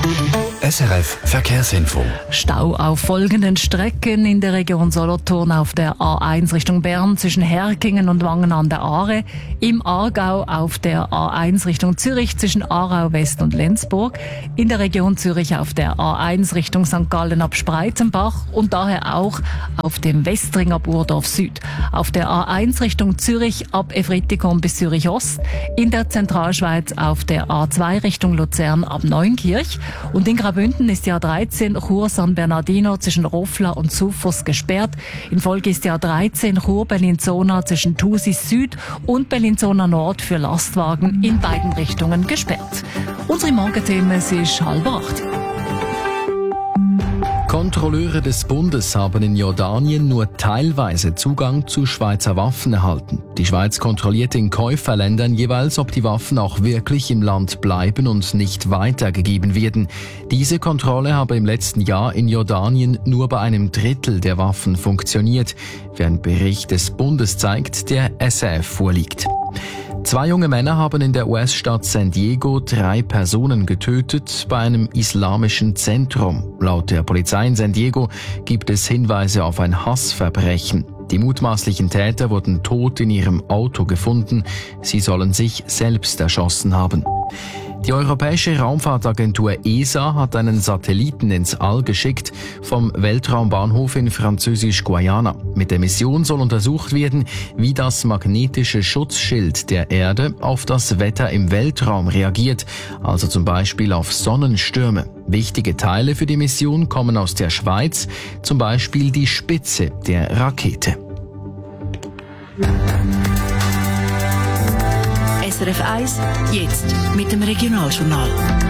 SRF Verkehrsinfo. Stau auf folgenden Strecken in der Region Solothurn auf der A1 Richtung Bern zwischen Herkingen und Wangen an der Aare, im Aargau auf der A1 Richtung Zürich zwischen Aarau West und Lenzburg, in der Region Zürich auf der A1 Richtung St. Gallen ab Spreitenbach und daher auch auf dem Westring ab Urdorf Süd, auf der A1 Richtung Zürich ab Efretikon bis Zürich Ost, in der Zentralschweiz auf der A2 Richtung Luzern ab Neunkirch und in Graubünden ist die A13 Chur-San Bernardino zwischen Rofla und Zufoss gesperrt. In Folge ist die A13 Chur-Bellinzona zwischen Thusis Süd und Bellinzona Nord für Lastwagen in beiden Richtungen gesperrt. Unsere Morgenthemen ist 7:30. Kontrolleure des Bundes haben in Jordanien nur teilweise Zugang zu Schweizer Waffen erhalten. Die Schweiz kontrolliert in Käuferländern jeweils, ob die Waffen auch wirklich im Land bleiben und nicht weitergegeben werden. Diese Kontrolle habe im letzten Jahr in Jordanien nur bei einem Drittel der Waffen funktioniert, wie ein Bericht des Bundes zeigt, der SRF vorliegt. 2 junge Männer haben in der US-Stadt San Diego 3 Personen getötet bei einem islamischen Zentrum. Laut der Polizei in San Diego gibt es Hinweise auf ein Hassverbrechen. Die mutmaßlichen Täter wurden tot in ihrem Auto gefunden. Sie sollen sich selbst erschossen haben. Die Europäische Raumfahrtagentur ESA hat einen Satelliten ins All geschickt vom Weltraumbahnhof in Französisch-Guayana. Mit der Mission soll untersucht werden, wie das magnetische Schutzschild der Erde auf das Wetter im Weltraum reagiert, also zum Beispiel auf Sonnenstürme. Wichtige Teile für die Mission kommen aus der Schweiz, zum Beispiel die Spitze der Rakete. SRF 1, jetzt mit dem Regionaljournal.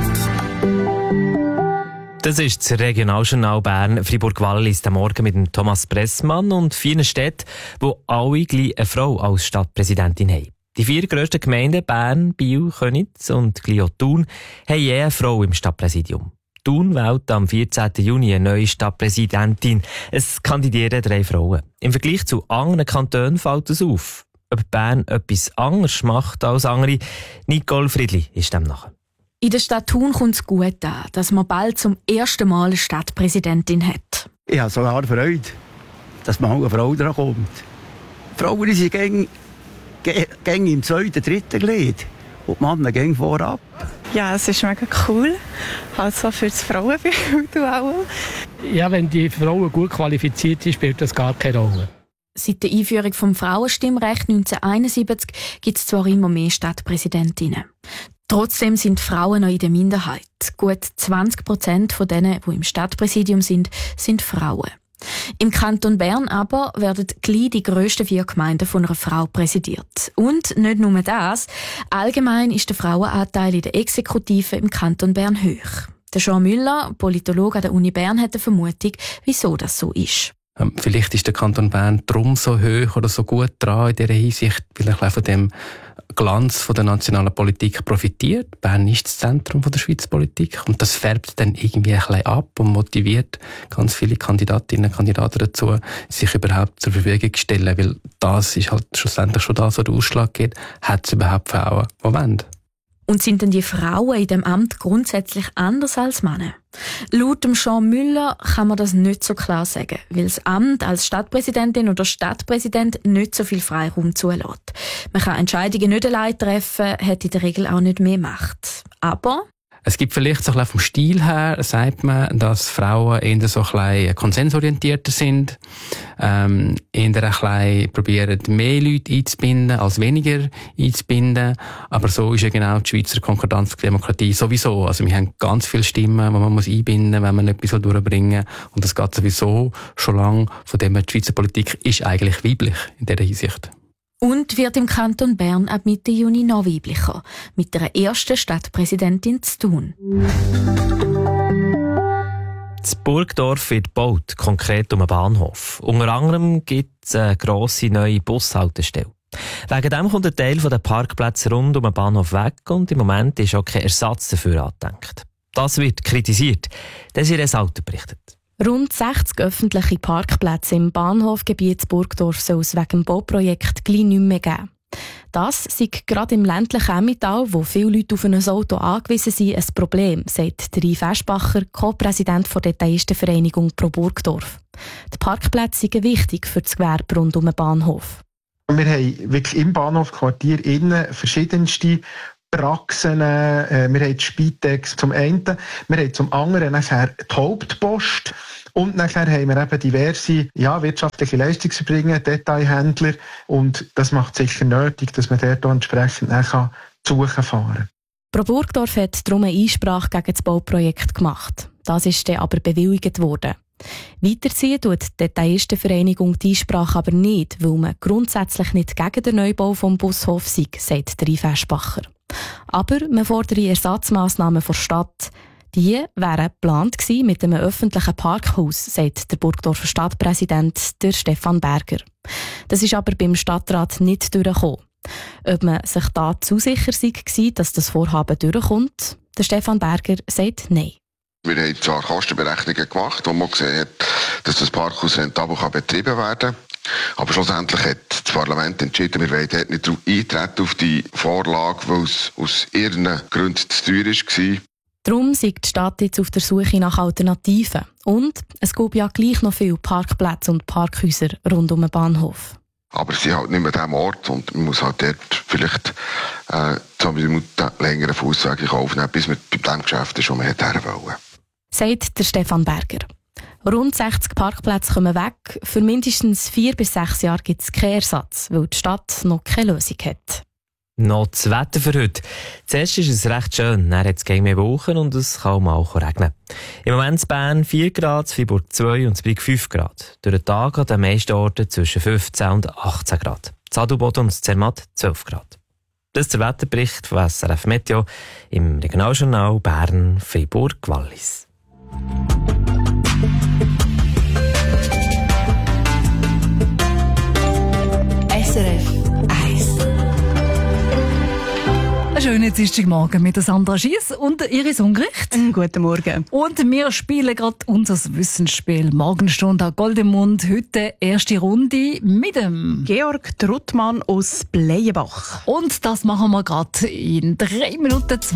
Das ist das Regionaljournal Bern Fribourg-Wallis am Morgen mit dem Thomas Pressmann und 4 Städten, die alle gleich eine Frau als Stadtpräsidentin haben. Die 4 grössten Gemeinden Bern, Biel, Köniz und gleich auch Thun haben je eine Frau im Stadtpräsidium. Thun wählt am 14. Juni eine neue Stadtpräsidentin. Es kandidieren 3 Frauen. Im Vergleich zu anderen Kantonen fällt es auf. Ob Bern etwas anderes macht als andere. Nicole Friedli ist dem nach. In der Stadt Thun kommt es gut an, dass man bald zum ersten Mal eine Stadtpräsidentin hat. Ich habe sogar Freude, dass mal eine Frau dran kommt. Frauen sind gäng im 2., 3. Glied und die Männer gehen vorab. Ja, es ist mega cool. Also für das Frauenbild auch. Ja, wenn die Frau gut qualifiziert ist, spielt das gar keine Rolle. Seit der Einführung des Frauenstimmrechts 1971 gibt es zwar immer mehr Stadtpräsidentinnen. Trotzdem sind Frauen noch in der Minderheit. Gut 20% von denen, die im Stadtpräsidium sind Frauen. Im Kanton Bern aber werden gleich die grössten 4 Gemeinden von einer Frau präsidiert. Und nicht nur das, allgemein ist der Frauenanteil in der Exekutive im Kanton Bern hoch. Der Jean Müller, Politologe an der Uni Bern, hat eine Vermutung, wieso das so ist. Vielleicht ist der Kanton Bern darum so hoch oder so gut dran in dieser Hinsicht, weil er von dem Glanz von der nationalen Politik profitiert. Bern ist das Zentrum von der Schweizer Politik und das färbt dann irgendwie ein bisschen ab und motiviert ganz viele Kandidatinnen und Kandidaten dazu, sich überhaupt zur Verfügung zu stellen, weil das ist halt schlussendlich schon das, was der Ausschlag gibt. Hat es überhaupt Frauen, die wollen? Und sind denn die Frauen in diesem Amt grundsätzlich anders als Männer? Laut dem Jean Müller kann man das nicht so klar sagen, weil das Amt als Stadtpräsidentin oder Stadtpräsident nicht so viel Freiraum zulässt. Man kann Entscheidungen nicht allein treffen, hat in der Regel auch nicht mehr Macht. Aber es gibt vielleicht so ein bisschen vom Stil her, sagt man, dass Frauen eher so ein bisschen konsensorientierter sind, eher ein bisschen probieren, mehr Leute einzubinden, als weniger einzubinden. Aber so ist ja genau die Schweizer Konkordanzdemokratie sowieso. Also wir haben ganz viele Stimmen, die man einbinden muss, wenn man etwas durchbringen will. Und das geht sowieso schon lange. Von dem her, die Schweizer Politik ist eigentlich weiblich in dieser Hinsicht. Und wird im Kanton Bern ab Mitte Juni noch weiblicher, mit der ersten Stadtpräsidentin zu Thun. Das Burgdorf wird gebaut, konkret um einen Bahnhof. Unter anderem gibt es eine grosse neue Bushaltestelle. Wegen dem kommt ein Teil der Parkplätze rund um den Bahnhof weg und im Moment ist auch kein Ersatz dafür angedenkt. Das wird kritisiert. Desiree Salter berichtet. Rund 60 öffentliche Parkplätze im Bahnhofgebiet Burgdorf soll es wegen dem Bauprojekt gleich nicht mehr geben. Das sei gerade im ländlichen Emmental, wo viele Leute auf ein Auto angewiesen sind, ein Problem, sagt Yves Eschbacher, Co-Präsident der Detailistenvereinigung Pro Burgdorf. Die Parkplätze sind wichtig für das Gewerbe rund um den Bahnhof. Wir haben wirklich im Bahnhofquartier innen verschiedenste Praxen. Wir haben die Spitex zum einen, wir haben zum anderen nachher die Hauptpost und nachher haben wir eben diverse wirtschaftliche Leistungserbringer, Detailhändler, und das macht sicher nötig, dass man dort entsprechend suchen fahren. Pro Burgdorf hat darum eine Einsprache gegen das Bauprojekt gemacht. Das ist dann aber bewilligt worden. Weiterziehen tut die Detailistenvereinigung die Einsprache aber nicht, weil man grundsätzlich nicht gegen den Neubau vom Bushof sei, sagt Yves Eschbacher. Aber man fordere Ersatzmaßnahmen von der Stadt. Die wären geplant gewesen mit einem öffentlichen Parkhaus, sagt der Burgdorfer Stadtpräsident der Stefan Berger. Das ist aber beim Stadtrat nicht durchgekommen. Ob man sich da zu sicher war, dass das Vorhaben durchkommt, der Stefan Berger sagt nein. Wir haben zwar Kostenberechnungen gemacht, wo man gesehen hat, dass das Parkhaus rentabel betrieben werden kann. Aber schlussendlich hat das Parlament entschieden, wir wollen dort nicht eintreten auf die Vorlage, weil es aus ihren Gründen zu teuer war. Darum sei die Stadt jetzt auf der Suche nach Alternativen. Und es gibt ja gleich noch viele Parkplätze und Parkhäuser rund um den Bahnhof. Aber sie sind halt nicht mehr an diesem Ort und man muss halt dort vielleicht 2 Minuten längeren Fussweg in Kauf nehmen, bis man bei dem Geschäft ist, wo man her wollen. Sagt der Stefan Berger. Rund 60 Parkplätze kommen weg. Für mindestens 4 bis 6 Jahre gibt es keinen Ersatz, weil die Stadt noch keine Lösung hat. Noch das Wetter für heute. Zuerst ist es recht schön, dann hat es gegen mehr Wochen und es kann auch mal regnen. Im Moment in Bern 4 Grad, Freiburg 2 und Zürich 5 Grad. Durch den Tag an den meisten Orten zwischen 15 und 18 Grad. Adelboden und Zermatt 12 Grad. Das ist der Wetterbericht von SRF Meteo im Regionaljournal Bern, Freiburg, Wallis. SRF 1. Einen schönen Dienstagmorgen mit Sandra Schiess und Iris Ungericht. Guten Morgen. Und wir spielen gerade unser Wissensspiel. Morgenstunde an Goldemund. Heute erste Runde mit dem Georg Truttmann aus Bleienbach. Und das machen wir gerade in 3 Minuten.